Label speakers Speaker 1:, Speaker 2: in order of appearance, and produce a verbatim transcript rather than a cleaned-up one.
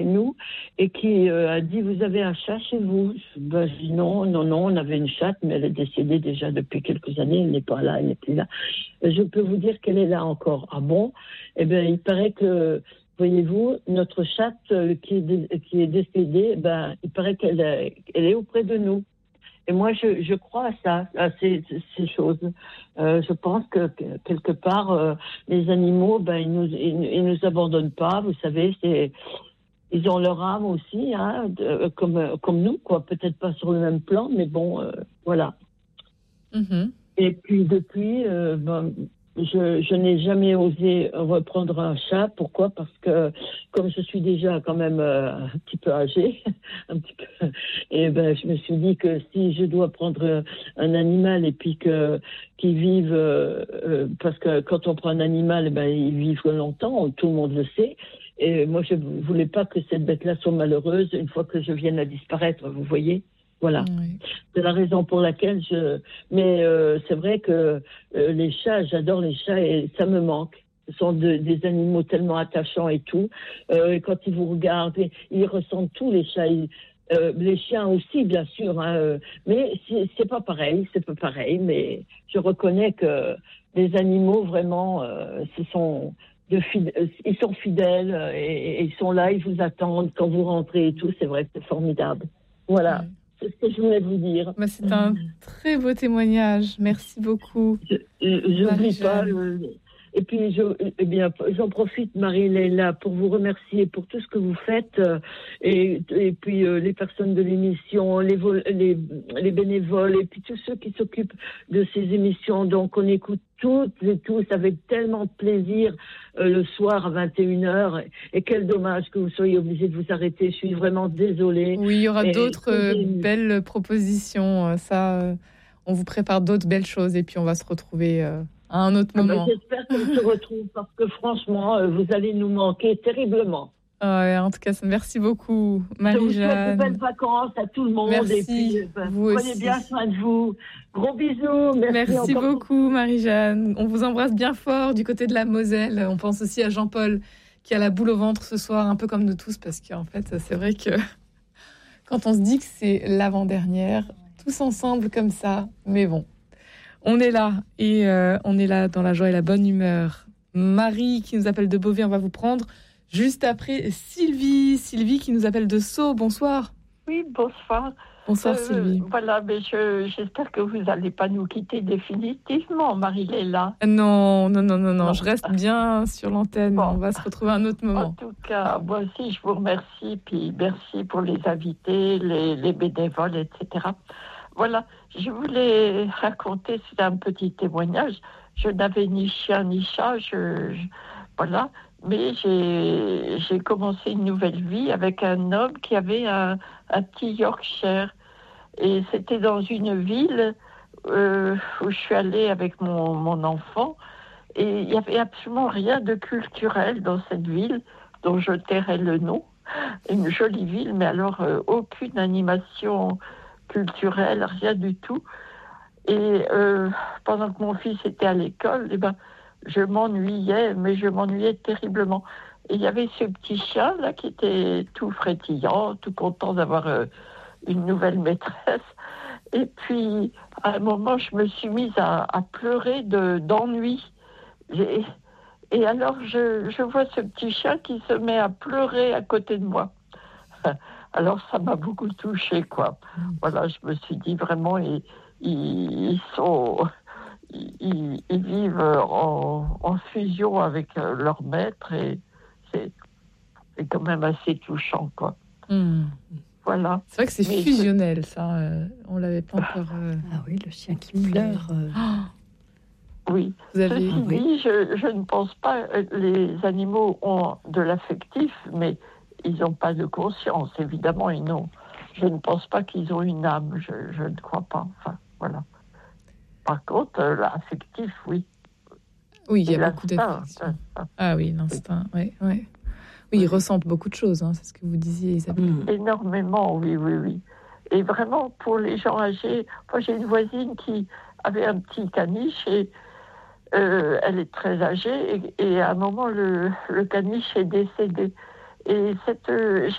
Speaker 1: nous et qui euh, a dit vous avez un chat chez vous? Ben, je dis non, non, non, on avait une chatte, mais elle est décédée déjà depuis quelques années, elle n'est pas là, elle n'est plus là. Je peux vous dire qu'elle est là encore. Ah bon? Eh bien, il paraît que, voyez-vous, notre chatte euh, qui, est dé- qui est décédée, ben, il paraît qu'elle est, elle est auprès de nous. Et moi, je, je crois à ça, à ces, ces choses. Euh, je pense que, que quelque part, euh, les animaux, ben, ils nous, ils, ils nous abandonnent pas. Vous savez, c'est, ils ont leur âme aussi, hein, de, comme, comme nous, quoi. Peut-être pas sur le même plan, mais bon, euh, voilà.
Speaker 2: Mm-hmm.
Speaker 1: Et puis depuis, euh, ben, je, je n'ai jamais osé reprendre un chat. Pourquoi? Parce que comme je suis déjà quand même euh, un petit peu âgée, un petit peu, et ben je me suis dit que si je dois prendre un animal et puis que qu'ils vivent, euh, euh, parce que quand on prend un animal, ben ils vivent longtemps, tout le monde le sait. Et moi je voulais pas que cette bête-là soit malheureuse une fois que je vienne à disparaître. Vous voyez? Voilà.
Speaker 2: Oui.
Speaker 1: C'est la raison pour laquelle je... Mais euh, c'est vrai que euh, les chats, j'adore les chats et ça me manque. Ce sont de, des animaux tellement attachants et tout. Euh, et quand ils vous regardent, ils, ils ressentent tout, les chats. Ils, euh, les chiens aussi, bien sûr. Hein, euh, mais c'est, c'est pas pareil, c'est pas pareil. Mais je reconnais que les animaux, vraiment, euh, ce sont... De fid- ils sont fidèles et, et ils sont là, ils vous attendent quand vous rentrez et tout. C'est vrai que c'est formidable. Voilà.
Speaker 2: Oui.
Speaker 1: C'est ce que je voulais vous dire.
Speaker 2: Bah, c'est un très beau témoignage. Merci beaucoup.
Speaker 1: Je n'oublie pas.
Speaker 2: Marie-Jeanne.
Speaker 1: Euh, et puis, je, eh bien, j'en profite, Marie-Léla, pour vous remercier pour tout ce que vous faites. Euh, et, et puis, euh, les personnes de l'émission, les, vol, les, les bénévoles, et puis tous ceux qui s'occupent de ces émissions. Donc, on écoute toutes et tous avec tellement de plaisir euh, le soir à vingt et une heures. Et quel dommage que vous soyez obligés de vous arrêter. Je suis vraiment désolée.
Speaker 2: Oui, il y aura
Speaker 1: et,
Speaker 2: d'autres euh,
Speaker 1: et,
Speaker 2: belles propositions. Ça, euh, on vous prépare d'autres belles choses et puis on va se retrouver euh, à un autre
Speaker 1: Ah ben,
Speaker 2: moment.
Speaker 1: j'espère qu'on se retrouve parce que franchement, euh, vous allez nous manquer terriblement.
Speaker 2: Ouais, en tout cas, merci beaucoup,
Speaker 1: Je vous souhaite de
Speaker 2: Marie-Jeanne.
Speaker 1: belles vacances à tout le monde.
Speaker 2: Merci,
Speaker 1: et puis, euh, ben,
Speaker 2: vous
Speaker 1: prenez
Speaker 2: aussi.
Speaker 1: bien soin de vous. Gros bisous. Merci,
Speaker 2: Merci
Speaker 1: encore
Speaker 2: beaucoup, Marie-Jeanne. On vous embrasse bien fort du côté de la Moselle. On pense aussi à Jean-Paul qui a la boule au ventre ce soir, un peu comme nous tous, parce qu'en fait, c'est vrai que quand on se dit que c'est l'avant-dernière, tous ensemble comme ça, mais bon. On est là, et euh, on est là dans la joie et la bonne humeur. Marie qui nous appelle de Beauvais, on va vous prendre. Juste après, Sylvie, Sylvie qui nous appelle de Sceaux. Bonsoir.
Speaker 3: Oui, bonsoir.
Speaker 2: Bonsoir,
Speaker 3: Euh,
Speaker 2: Sylvie.
Speaker 3: Voilà, mais je, j'espère que vous n'allez pas nous quitter définitivement, Marie-Léla.
Speaker 2: Non, non, non, non, non,
Speaker 3: Non.
Speaker 2: je reste bien sur l'antenne.
Speaker 3: Bon.
Speaker 2: On va se retrouver à un autre
Speaker 3: En
Speaker 2: moment.
Speaker 3: tout cas, moi aussi, je vous remercie, puis merci pour les invités, les, les bénévoles, et cetera. Voilà, je voulais raconter, c'est un petit témoignage. Je n'avais ni chien ni chat, je, je- voilà, mais j'ai, j'ai commencé une nouvelle vie avec un homme qui avait un, un petit Yorkshire. Et c'était dans une ville euh, où je suis allée avec mon, mon enfant. Et il n'y avait absolument rien de culturel dans cette ville, dont je tairai le nom. Une jolie ville, mais alors euh, aucune animation culturelle, rien du tout. Et euh, pendant que mon fils était à l'école, eh ben, je m'ennuyais, mais je m'ennuyais terriblement. Et il y avait ce petit chien là qui était tout frétillant, tout content d'avoir euh, une nouvelle maîtresse. Et puis, à un moment, je me suis mise à, à pleurer de, d'ennui. Et, et alors, je, je vois ce petit chien qui se met à pleurer à côté de moi. Alors, ça m'a beaucoup touchée, quoi. Voilà, je me suis dit vraiment, ils, ils, ils sont, ils, ils vivent en, en fusion avec leur maître et c'est, c'est quand même assez touchant, quoi.
Speaker 2: Hmm.
Speaker 3: Voilà.
Speaker 2: C'est vrai que c'est
Speaker 3: Mais
Speaker 2: fusionnel, ça. Euh, on l'avait pas encore. Euh...
Speaker 4: Ah oui, le chien qui pleure. euh.
Speaker 2: Oh,
Speaker 3: Oui.
Speaker 2: vous avez.
Speaker 3: Ceci
Speaker 4: oui.
Speaker 3: dit, je, je ne pense pas euh, les animaux ont de l'affectif, mais ils n'ont pas de conscience. Évidemment, ils n'ont. Je ne pense pas qu'ils ont une âme. Je, je ne crois pas. Enfin, voilà. Par contre, euh, l'affectif, oui.
Speaker 2: Oui, il y
Speaker 3: Et
Speaker 2: a beaucoup
Speaker 3: l'instinct,
Speaker 2: d'affection.
Speaker 3: ça,
Speaker 2: Ah oui, l'instinct. Oui, oui. Oui, ils ressentent beaucoup de choses. Hein, c'est ce que vous disiez, Isabelle.
Speaker 4: Mm.
Speaker 3: énormément, oui, oui, oui. Et vraiment, pour les gens âgés, moi j'ai une voisine qui avait un petit caniche et euh, elle est très âgée et, et à un moment, le, le caniche est décédé. Et cette,